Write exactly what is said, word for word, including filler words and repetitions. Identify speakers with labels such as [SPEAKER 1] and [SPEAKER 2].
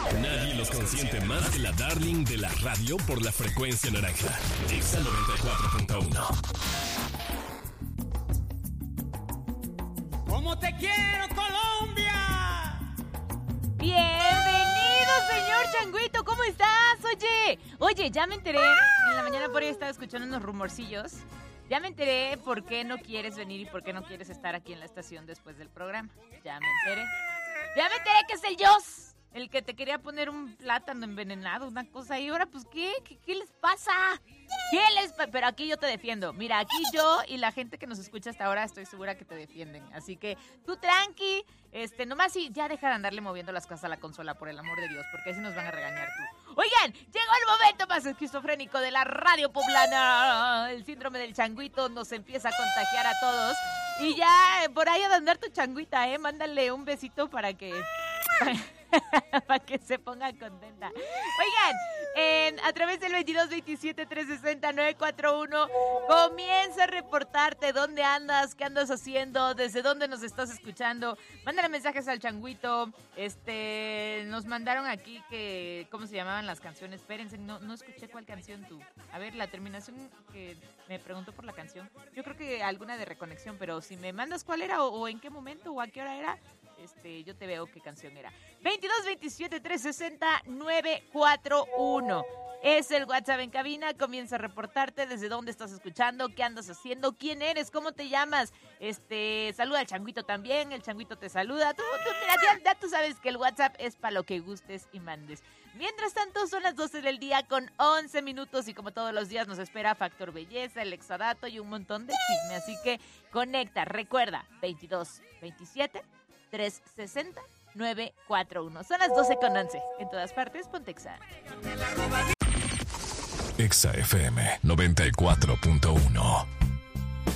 [SPEAKER 1] Nadie los consiente más que la darling de la radio por la frecuencia naranja. Exa noventa y cuatro punto uno.
[SPEAKER 2] ¡Cómo te quiero, Colombia!
[SPEAKER 3] Bienvenido, señor Changuito, ¿cómo estás? Oye, oye, ya me enteré, en la mañana por ahí estaba escuchando unos rumorcillos. Ya me enteré por qué no quieres venir y por qué no quieres estar aquí en la estación después del programa. Ya me enteré. Ya me enteré que es el Joss, el que te quería poner un plátano envenenado, una cosa. Y ahora, pues, ¿qué? ¿Qué, qué les pasa? ¿Qué les pasa? Pero aquí yo te defiendo. Mira, aquí yo y la gente que nos escucha hasta ahora estoy segura que te defienden. Así que tú tranqui, este, nomás sí, ya deja de andarle moviendo las cosas a la consola, por el amor de Dios, porque así nos van a regañar tú. Oigan, llegó el momento más esquizofrénico de la radio poblana. El síndrome del changuito nos empieza a contagiar a todos. Y ya, por ahí a andar tu changuita, ¿eh? Mándale un besito para que... para que se ponga contenta. Oigan, eh, a través del veintidós veintisiete trescientos sesenta nueve cuarenta y uno comienza a reportarte dónde andas, qué andas haciendo, desde dónde nos estás escuchando. Mándale mensajes al changuito. Este, nos mandaron aquí que cómo se llamaban las canciones. Espérense, no, no escuché cuál canción tú. A ver, la terminación que me preguntó por la canción. Yo creo que alguna de Reconexión, pero si me mandas cuál era o, o en qué momento o a qué hora era, este, yo te veo qué canción era. veintidós veintisiete trescientos sesenta nueve cuarenta y uno es el WhatsApp en cabina. Comienza a reportarte desde dónde estás escuchando, qué andas haciendo, quién eres, cómo te llamas. Este, saluda al changuito también, el changuito te saluda. Tú, tú, mira, ya, ya tú sabes que el WhatsApp es para lo que gustes y mandes. Mientras tanto, son las doce del día con once minutos y como todos los días nos espera Factor Belleza, el Exadato y un montón de chisme. Así que conecta, recuerda, veintidós veintisiete trescientos sesenta nueve cuarenta y uno. Son las doce con once. En todas partes, ponte Exa.
[SPEAKER 1] Exa F M noventa y cuatro punto uno.